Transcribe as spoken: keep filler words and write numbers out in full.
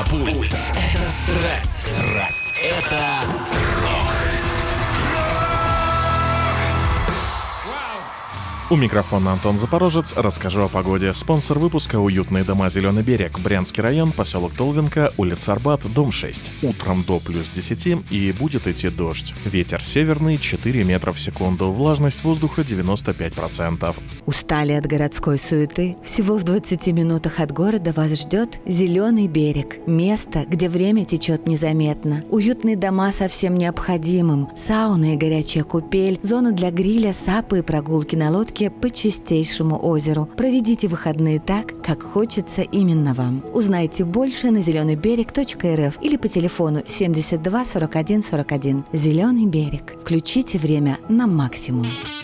Пульс. Это страсть. Страсть. Это рок. У микрофона Антон Запорожец. Расскажу о погоде. Спонсор выпуска — уютные дома «Зеленый берег». Брянский район, поселок Толвинка, улица Арбат, дом шесть. Утром до плюс десяти и будет идти дождь. Ветер северный четыре метра в секунду. Влажность воздуха девяносто пять процентов. Устали от городской суеты? Всего в двадцати минутах от города вас ждет «Зеленый берег». Место, где время течет незаметно. Уютные дома со всем необходимым. Сауна и горячая купель. Зона для гриля, сапы и прогулки на лодке по чистейшему озеру. Проведите выходные так, как хочется именно вам. Узнайте больше на зеленый берег точка эр эф или по телефону семьдесят два сорок один сорок один. «Зеленый берег». Включите время на максимум.